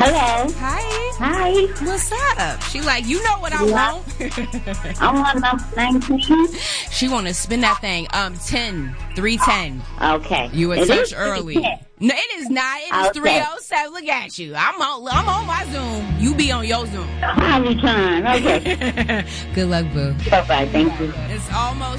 Hello. Hi. Hi. What's up? She like, you know what I want. I want number 19. She want to spin that thing. 310. Okay. You were It touch is early. 310. No, it is not. It is Okay. 307. Look at you. I'm on my Zoom. You be on your Zoom. I'll be trying. Okay. Good luck, boo. Bye-bye. Thank you. It's almost